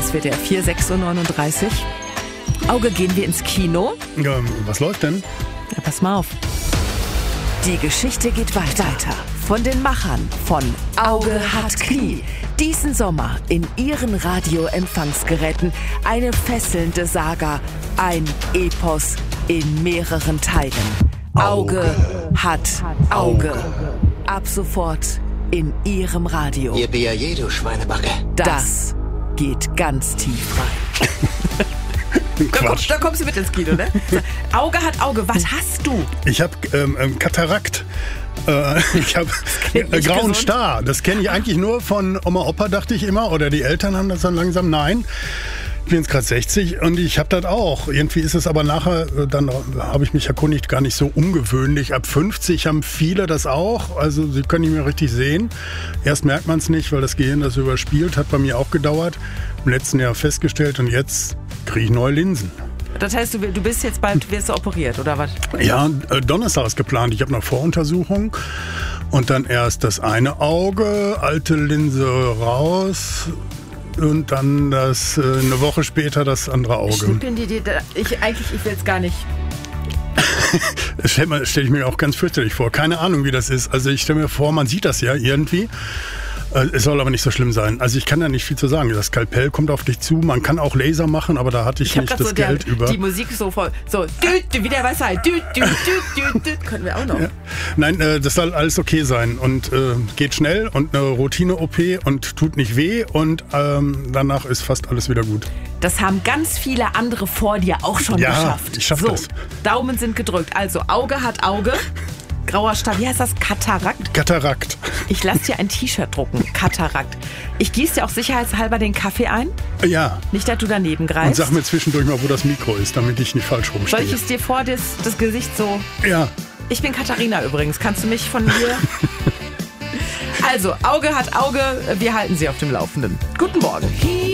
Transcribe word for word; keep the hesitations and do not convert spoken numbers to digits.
S W D R vier, sechs Uhr neununddreißig. Auge, gehen wir ins Kino? Ja, was läuft denn? Ja, pass mal auf. Die Geschichte geht weiter. Von den Machern von Auge hat Knie. Diesen Sommer in ihren Radioempfangsgeräten eine fesselnde Saga, ein Epos in mehreren Teilen. Auge hat Auge. Ab sofort in ihrem Radio. Ihr B A J, du Schweinebacke. Das geht ganz tief rein. Da, komm, da kommst du mit ins Kino, ne? Auge hat Auge, was hast du? Ich habe ähm, ähm, Katarakt. Äh, ich habe äh, grauen gesund. Star. Das kenne ich eigentlich nur von Oma, Opa, dachte ich immer. Oder die Eltern haben das dann langsam. Nein, ich bin jetzt gerade sechzig und ich habe das auch. Irgendwie ist es aber nachher, dann habe ich mich erkundigt, gar nicht so ungewöhnlich. Ab fünfzig haben viele das auch. Also sie können nicht mehr richtig sehen. Erst merkt man es nicht, weil das Gehirn das überspielt. Hat bei mir auch gedauert. Im letzten Jahr festgestellt und jetzt kriege ich neue Linsen. Das heißt, du, du bist jetzt bald, wirst du operiert, oder was? Ja, äh, Donnerstag ist geplant. Ich habe noch Voruntersuchung. Und dann erst das eine Auge, alte Linse raus. Und dann das, äh, eine Woche später das andere Auge. Schnippeln die dir da? Ich, eigentlich, ich will es gar nicht. Das stelle stell ich mir auch ganz fürchterlich vor. Keine Ahnung, wie das ist. Also ich stelle mir vor, man sieht das ja irgendwie. Es soll aber nicht so schlimm sein. Also ich kann da nicht viel zu sagen. Das Skalpell kommt auf dich zu. Man kann auch Laser machen, aber da hatte ich, Ich nicht hab das so Geld der, über. Die Musik so voll. So, düt, düt, wie der Weisheit. Düt, düt, düt, düt, düt. Können wir auch noch. Ja. Nein, äh, das soll alles okay sein und äh, geht schnell und eine Routine-O P und tut nicht weh und ähm, danach ist fast alles wieder gut. Das haben ganz viele andere vor dir auch schon Ja, geschafft. ich schaff so, das. Daumen sind gedrückt. Also, Auge hat Auge. Grauer Star, wie heißt das? Katarakt? Katarakt. Ich lasse dir ein T-Shirt drucken. Katarakt. Ich gieße dir auch sicherheitshalber den Kaffee ein. Ja. Nicht, dass du daneben Und greifst. sag mir zwischendurch mal, wo das Mikro ist, damit ich nicht falsch Soll rumstehe. ich es dir vor das, das Gesicht so... Ja. Ich bin Katharina übrigens. Kannst du mich von hier... Also, Auge hat Auge. Wir halten Sie auf dem Laufenden. Guten Morgen.